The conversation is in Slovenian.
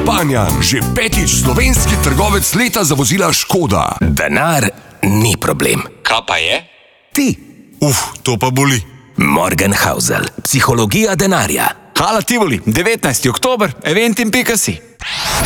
Panjan, že 5. slovenski trgovec leta za vozila Škoda. Denar ni problem. Kaj pa je? Ti. To pa boli. Morgenhausel, psihologija denarja. Hala Tivoli, 19. oktober, eventim.si.